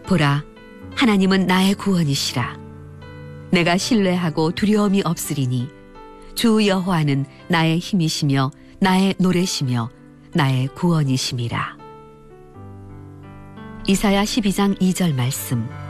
보라, 하나님은 나의 구원이시라. 내가 신뢰하고 두려움이 없으리니 주 여호와는 나의 힘이시며 나의 노래시며 나의 구원이심이라. 이사야 12장 2절 말씀.